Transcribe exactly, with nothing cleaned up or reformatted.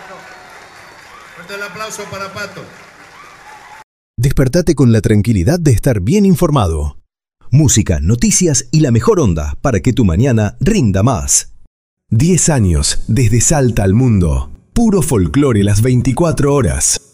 Fuerte el aplauso para Pato. Despertate con la tranquilidad de estar bien informado. Música, noticias y la mejor onda para que tu mañana rinda más. diez años desde Salta al mundo. Puro folclore las veinticuatro horas.